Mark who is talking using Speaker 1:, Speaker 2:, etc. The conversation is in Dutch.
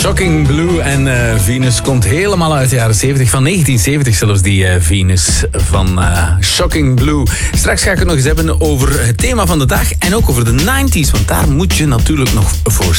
Speaker 1: Shocking Blue en Venus komt helemaal uit de jaren 70. Van 1970 zelfs, die Venus van Shocking Blue. Straks ga ik het nog eens hebben over het thema van de dag en ook over de 90s. Want daar moet je natuurlijk nog voor